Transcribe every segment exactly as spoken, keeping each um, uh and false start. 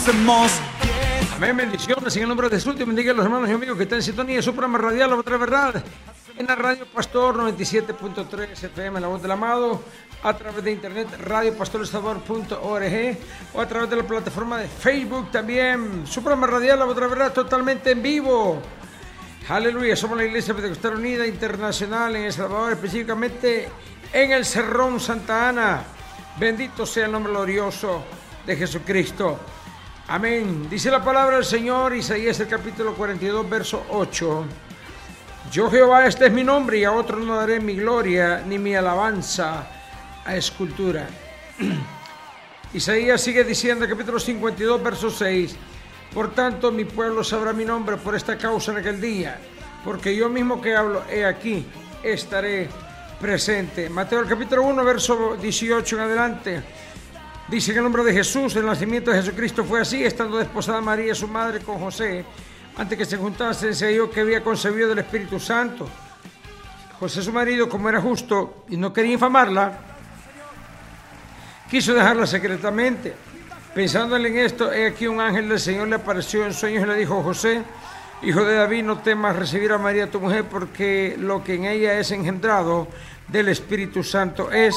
Amén, bendiciones en el nombre de Jesús. Te bendiga a los hermanos y amigos que están en sintonía de su programa radial, La Otra Verdad, en la Radio Pastor noventa y siete punto tres F M, La Voz del Amado, a través de internet, radio pastor el salvador punto org, o a través de la plataforma de Facebook también. Su programa radial, La Otra Verdad, totalmente en vivo. Aleluya, somos la Iglesia Pentecostal Unida Internacional en El Salvador, específicamente en el Cerrón Santa Ana. Bendito sea el nombre glorioso de Jesucristo. Amén. Dice la palabra del Señor, Isaías el capítulo cuarenta y dos, verso ocho. Yo Jehová, este es mi nombre, y a otro no daré mi gloria, ni mi alabanza a escultura. Isaías sigue diciendo, capítulo cincuenta y dos, verso seis. Por tanto, mi pueblo sabrá mi nombre por esta causa en aquel día, porque yo mismo que hablo, he aquí, estaré presente. Mateo el capítulo uno, verso dieciocho en adelante. Dice en el nombre de Jesús, el nacimiento de Jesucristo fue así, estando desposada María, su madre, con José, antes que se juntasen, se halló que había concebido del Espíritu Santo. José, su marido, como era justo y no quería infamarla, quiso dejarla secretamente. Pensándole en esto, he aquí un ángel del Señor le apareció en sueños y le dijo: José, hijo de David, no temas recibir a María tu mujer, porque lo que en ella es engendrado del Espíritu Santo es...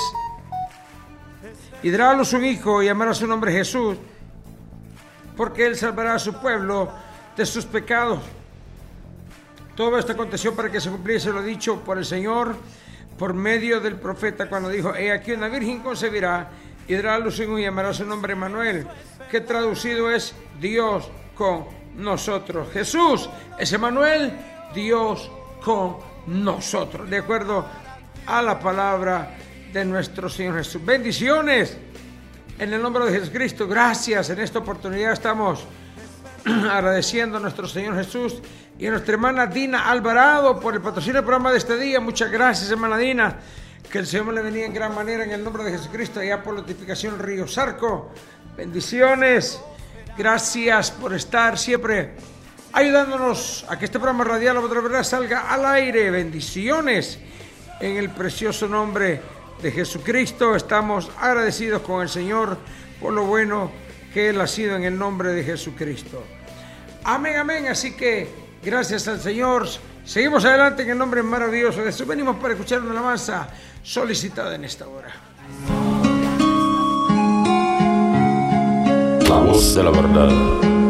Y dará a luz un hijo y llamará su nombre Jesús, porque él salvará a su pueblo de sus pecados. Todo esto aconteció para que se cumpliese lo dicho por el Señor por medio del profeta, cuando dijo: he aquí una virgen concebirá y dará a luz un hijo y llamará su nombre Emmanuel, que traducido es Dios con nosotros. Jesús es Emmanuel, Dios con nosotros, de acuerdo a la palabra de nuestro Señor Jesús. Bendiciones en el nombre de Jesucristo. Gracias. En esta oportunidad estamos agradeciendo a nuestro Señor Jesús y a nuestra hermana Dina Alvarado por el patrocinio del programa de este día. Muchas gracias, hermana Dina. Que el Señor le bendiga en gran manera en el nombre de Jesucristo, allá por la notificación Río Zarco. Bendiciones. Gracias por estar siempre ayudándonos a que este programa radial, La Otra Verdad, salga al aire. Bendiciones en el precioso nombre de Jesucristo. Estamos agradecidos con el Señor por lo bueno que Él ha sido en el nombre de Jesucristo. Amén, amén. Así que gracias al Señor. Seguimos adelante en el nombre maravilloso de Jesús. Venimos para escuchar una alabanza solicitada en esta hora. La voz de la verdad.